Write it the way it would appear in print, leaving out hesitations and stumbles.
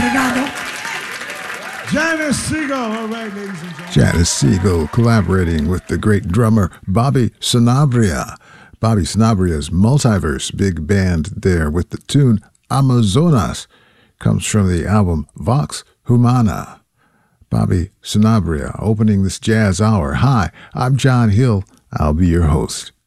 Fregado. Janis Siegel, all right, ladies and gentlemen. Janis Siegel collaborating with the great drummer Bobby Sanabria. Bobby Sanabria's Multiverse big band there with the tune Amazonas comes from the album Vox Humana. Bobby Sanabria opening this jazz hour. Hi, I'm John Hill. I'll be your host.